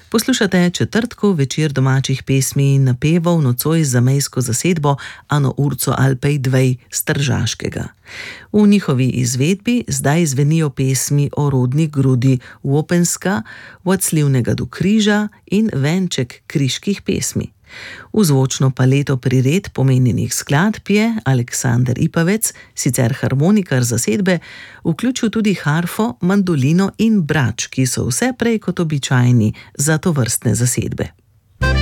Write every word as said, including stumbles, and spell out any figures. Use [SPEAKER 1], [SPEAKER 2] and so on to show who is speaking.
[SPEAKER 1] Poslušate četrtkov večer domačih pesmi in napevov nocoj z zamejsko zasedbo Ano Urco Alpej dvej z Tržaškega. V njihovi izvedbi zdaj zvenijo pesmi O rodni grudi Vopenska, Od slivnega do križa in venček kriških pesmi. V zvočno paleto prired pomenjenih skladb je Aleksander Ipavec, sicer harmonikar zasedbe, vključil tudi harfo, mandolino in brač, ki so vse prej kot običajni za tovrstne zasedbe.